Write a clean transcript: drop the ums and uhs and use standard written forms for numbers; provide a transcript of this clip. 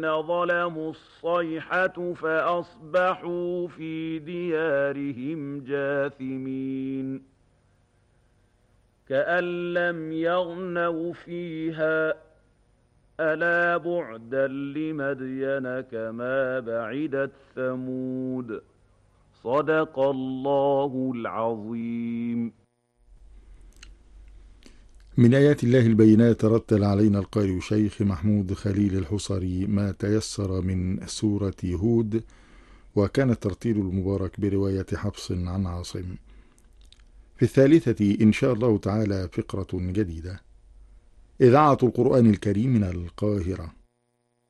ظلموا الصيحة فأصبحوا في ديارهم جاثمين كأن لم يغنوا فيها ألا بعدا لمدين كما بعدت ثمود صدق الله العظيم. من آيات الله البينات رتل علينا القارئ شيخ محمود خليل الحصري ما تيسر من سورة هود، وكان الترتيل المبارك برواية حفص عن عاصم. في الثالثة إن شاء الله تعالى فقرة جديدة. إذاعة القرآن الكريم من القاهرة.